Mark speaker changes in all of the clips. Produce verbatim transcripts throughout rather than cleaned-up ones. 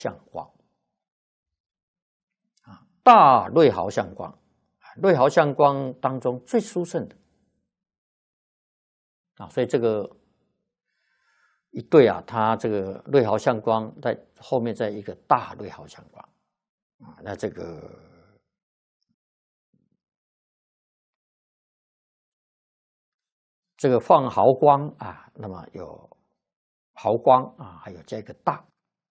Speaker 1: 相光啊，大瑞毫相光，瑞毫相光当中最殊胜的啊，所以这个一对啊，它这个瑞毫相光在后面再一个大瑞毫相光啊，那这个这个放毫光啊，那么有毫光啊，还有加一个大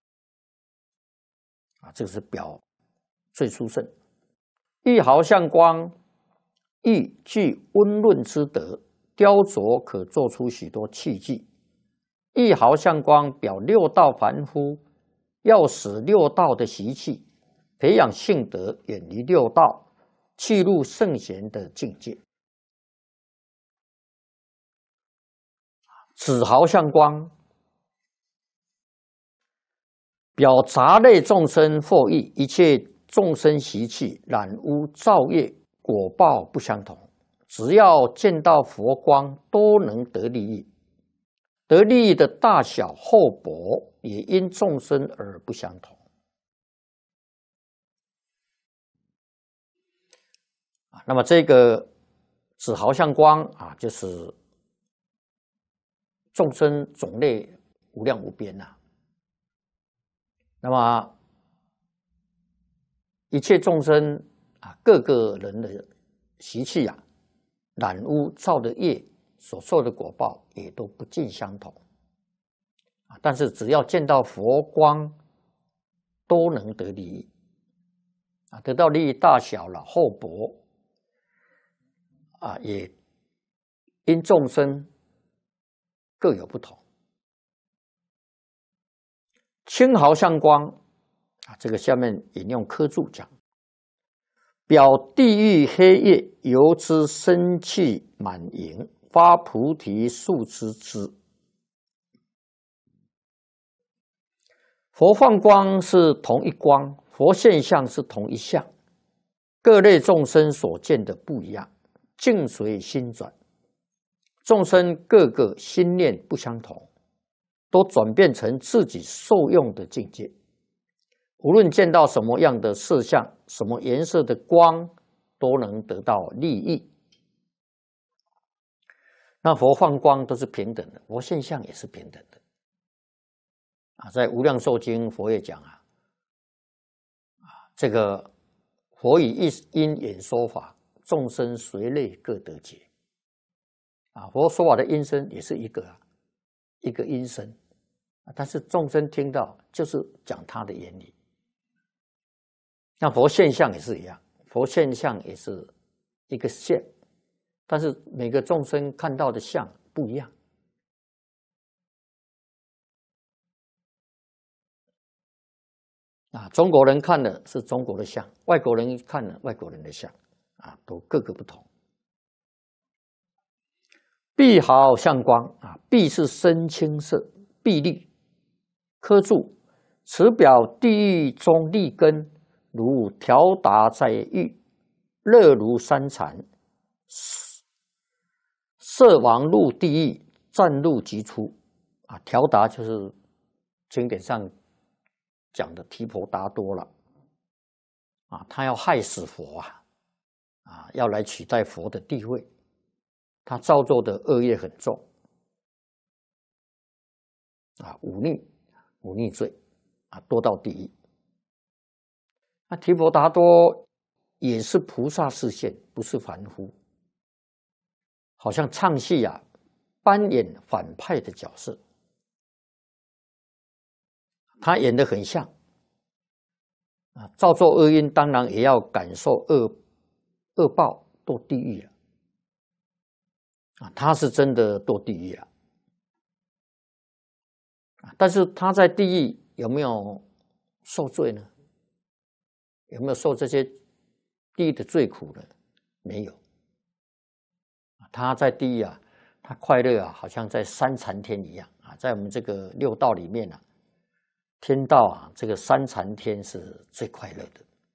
Speaker 1: 啊，这个是表最殊胜。一毫相光，亦具温润之德，雕琢可做出许多器具。一毫相光表六道凡夫要使六道的习气，培养性德，远离六道，去入圣贤的境界。子毫相光表杂类众生惑意，一切众生习气染污造业，果报不相同。只要见到佛光，都能得利益。得利益的大小厚薄，也因众生而不相同。那么这个子毫相光啊，就是众生种类无量无边呐、啊。那么一切众生啊，各个人的习气啊，染污造的业，所受的果报也都不尽相同啊。但是只要见到佛光，都能得利益啊，得到利益大小了厚薄啊，也因众生各有不同。青毫相光啊，这个下面引用科注讲，表地狱黑夜，由之生气满盈，发菩提树之枝。佛放光是同一光，佛现象是同一相，各类众生所见的不一样，境随心转，众生各个心念不相同，都转变成自己受用的境界。无论见到什么样的色相，什么颜色的光，都能得到利益。那佛放光都是平等的，佛现象也是平等的啊。在《无量寿经》，佛也讲啊，啊，这个佛以一因演说法，众生随类各得解啊。佛说法的音声也是一个啊，一个音声，但是众生听到就是讲他的原理。那佛现象也是一样，佛现象也是一个现，但是每个众生看到的相不一样。啊，中国人看的是中国的相，外国人看的外国人的相，啊，都各个不同。碧毫相光啊，碧是深青色，碧绿。科注：此表地狱中利根，如调达在狱，热如山禅，色王入地狱，战入即出。啊，调达就是经典上讲的提婆达多了。啊，他要害死佛啊，啊，要来取代佛的地位，他造作的恶业很重。啊，忤逆，忤逆罪，啊，堕到地狱。那提婆达多也是菩萨示现，不是凡夫，好像唱戏啊，扮演反派的角色，他演得很像啊，造作恶因，当然也要感受恶恶报，堕地狱了啊，他是真的堕地狱了，但是他在地狱有没有受罪呢？有没有受这些地狱的罪苦呢？没有。他在地狱啊，他快乐啊，好像在三禅天一样啊，在我们这个六道里面啊，天道啊，这个三禅天是最快乐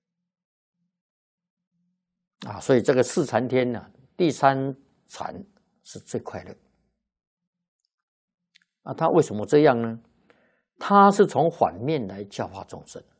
Speaker 1: 的啊，所以这个四禅天呢、啊，第三禅是最快乐啊。他为什么这样呢？ 他是从反面来教化众生。